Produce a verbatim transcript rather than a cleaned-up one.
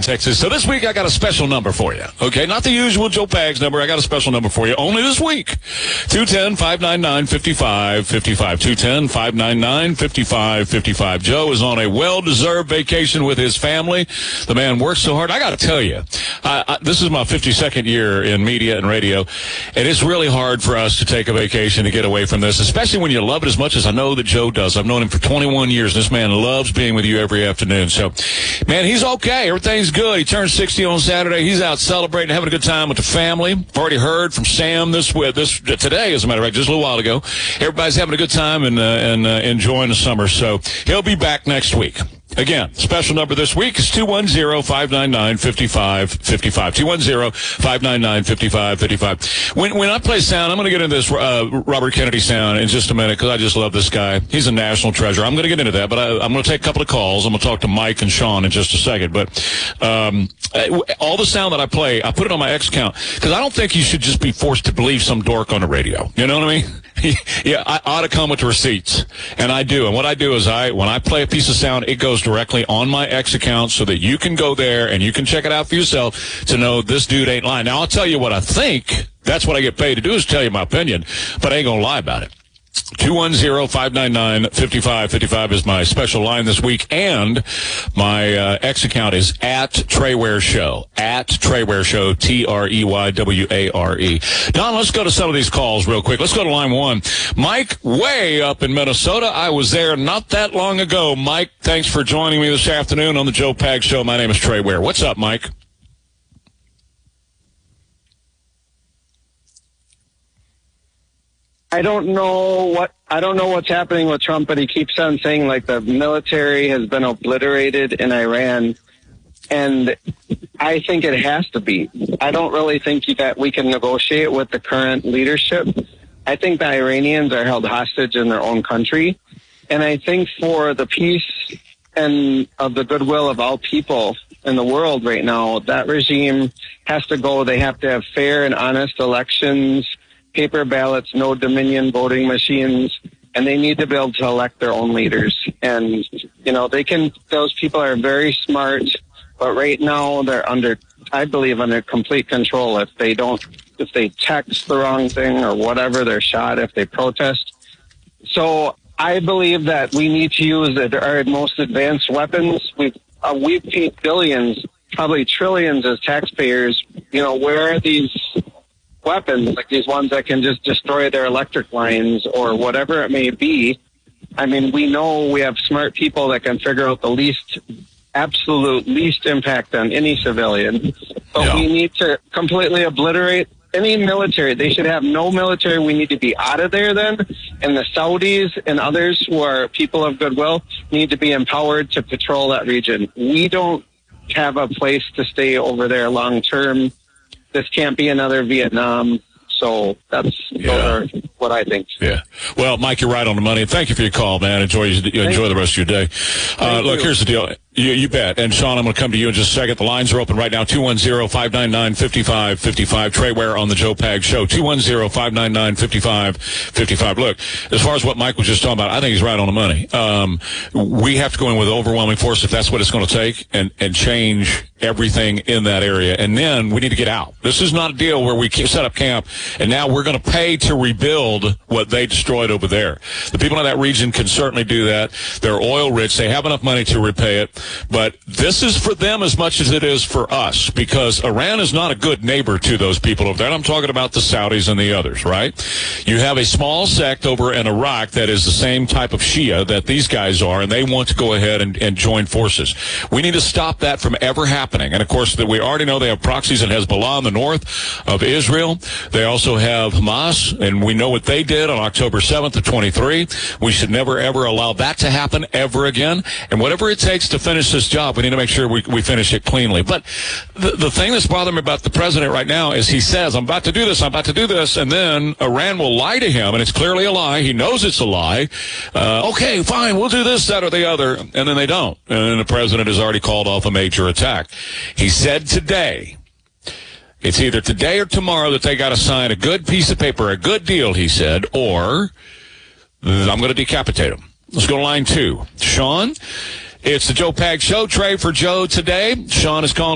Texas. So this week I got a special number for you. Okay, not the usual Joe Pags number. I got a special number for you only this week. two one zero, five nine nine, five five five five. two one zero, five nine nine, five five five five. Joe is on a well-deserved vacation with his family. The man works so hard. I got to tell you, I, I, this is my fifty-second year in media and radio, and it's really hard for us to take a vacation to get away from this, especially when you love it as much as I know that Joe does. I've known him for twenty-one years. This man loves being with you every afternoon. So, man, he's okay. Everything's good. He turned sixty on Saturday. He's out celebrating, having a good time with the family. I've already heard from Sam this this today, as a matter of fact, just a little while ago. Everybody's having a good time and, uh, and uh, enjoying the summer. So he'll be back next week. Again, special number this week is two one zero, five nine nine, five five five five. two one zero, five nine nine, five five five five. When, when I play sound, I'm going to get into this uh, Robert Kennedy sound in just a minute because I just love this guy. He's a national treasure. I'm going to get into that, but I, I'm going to take a couple of calls. I'm going to talk to Mike and Sean in just a second. But um, all the sound that I play, I put it on my X account because I don't think you should just be forced to believe some dork on the radio. You know what I mean? Yeah, I ought to come with the receipts, and I do. And what I do is I, when I play a piece of sound, it goes directly on my X account so that you can go there and you can check it out for yourself to know this dude ain't lying. Now, I'll tell you what I think. That's what I get paid to do is tell you my opinion, but I ain't going to lie about it. two one zero, five nine nine, five five five five is my special line this week, and my uh, X account is at Trey Ware Show, at Trey Ware Show, T R E Y W A R E. Don, let's go to some of these calls real quick. Let's go to line one. Mike, way up in Minnesota. I was there not that long ago. Mike, thanks for joining me this afternoon on the Joe Pags Show. My name is Trey Ware. What's up, Mike? I don't know what I don't know what's happening with Trump, but he keeps on saying like the military has been obliterated in Iran, and I think it has to be. I don't really think that we can negotiate with the current leadership. I think the Iranians are held hostage in their own country, and I think for the peace and of the goodwill of all people in the world right now, that regime has to go. They have to have fair and honest elections, paper ballots, no Dominion voting machines, and they need to be able to elect their own leaders. And, you know, they can, those people are very smart, but right now they're under, I believe, under complete control. If they don't, if they text the wrong thing or whatever, they're shot if they protest. So I believe that we need to use our most advanced weapons. We've, uh, we've paid billions, probably trillions as taxpayers. You know, where are these weapons, like these ones that can just destroy their electric lines or whatever it may be? I mean, we know we have smart people that can figure out the least, absolute least impact on any civilian. But yeah. We need to completely obliterate any military. They should have no military. We need to be out of there then. And the Saudis and others who are people of goodwill need to be empowered to patrol that region. We don't have a place to stay over there long term. This can't be another Vietnam. So that's yeah. those are what I think. Yeah. Well, Mike, you're right on the money. Thank you for your call, man. Enjoy you enjoy the rest of your day. Uh, look, here's the deal. You, you bet. And, Sean, I'm going to come to you in just a second. The lines are open right now. two one zero, five nine nine, five five five five. Trey Ware on the Joe Pags Show. two one zero, five nine nine, five five five five. Look, as far as what Mike was just talking about, I think he's right on the money. Um, we have to go in with overwhelming force if that's what it's going to take and, and change everything in that area. And then we need to get out. This is not a deal where we set up camp and now we're going to pay to rebuild what they destroyed over there. The people in that region can certainly do that. They're oil rich. They have enough money to repay it. But this is for them as much as it is for us, because Iran is not a good neighbor to those people over there. And I'm talking about the Saudis and the others, right? You have a small sect over in Iraq that is the same type of Shia that these guys are, and they want to go ahead and, and join forces. We need to stop that from ever happening. And, of course, that we already know they have proxies in Hezbollah in the north of Israel. They also have Hamas, and we know what they did on October seventh of twenty-three. We should never, ever allow that to happen ever again. And whatever it takes to finish this job, we need to make sure we, we finish it cleanly. But the, the thing that's bothering me about the president right now is he says, I'm about to do this, I'm about to do this, and then Iran will lie to him, and it's clearly a lie. He knows it's a lie. Uh, okay, fine, we'll do this, that, or the other, and then they don't. And then the president has already called off a major attack. He said today, it's either today or tomorrow that they got to sign a good piece of paper, a good deal, he said, or I'm going to decapitate them. Let's go to line two. Sean, it's the Joe Pags Show. Trey for Joe today. Sean is calling.